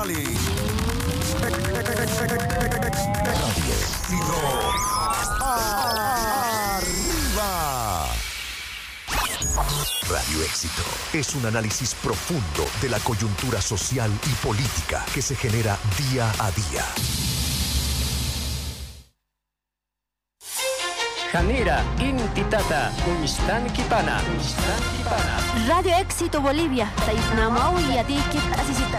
Cali. Éxito. Arriba. Radio Éxito es un análisis profundo de la coyuntura social y política que se genera día a día. Janira, Intitata, Unstan Kipana. Radio Éxito Bolivia, Taifnamaui y Adikit Asisita.